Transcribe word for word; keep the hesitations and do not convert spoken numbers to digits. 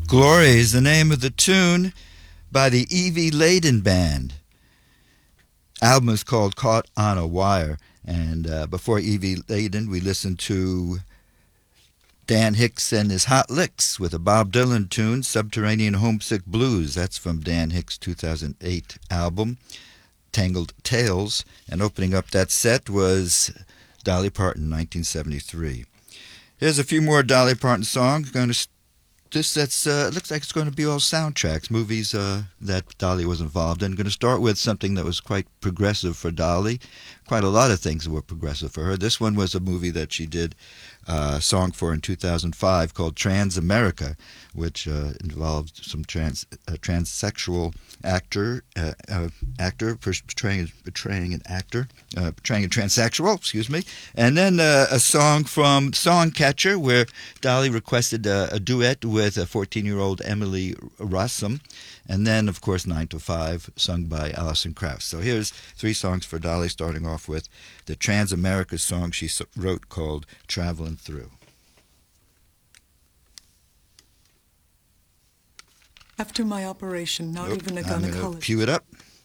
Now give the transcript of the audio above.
Glory is the name of the tune by the Evie Layden Band. Album is called Caught on a Wire. And uh, before Evie Layden, we listened to Dan Hicks and his Hot Licks with a Bob Dylan tune, Subterranean Homesick Blues. That's from Dan Hicks' two thousand eight album, Tangled Tales. And opening up that set was Dolly Parton, nineteen seventy-three. Here's a few more Dolly Parton songs. Going to This that's uh, looks like it's going to be all soundtracks, movies uh, that Dolly was involved in. Going to start with something that was quite progressive for Dolly. Quite a lot of things were progressive for her. This one was a movie that she did uh, a song for in two thousand five called Transamerica, which uh, involved some trans uh, transsexual actor uh, uh, actor portraying portraying an actor uh, portraying a transsexual. Excuse me, and then uh, a song from Songcatcher where Dolly requested uh, a duet with a fourteen-year-old Emily Rossum, and then, of course, nine to five, sung by Alison Krauss. So here's three songs for Dolly, starting off with the Transamerica song she wrote called Travelin' Through. After my operation, not Nope, even a I'm going to gynecologist. cue it up.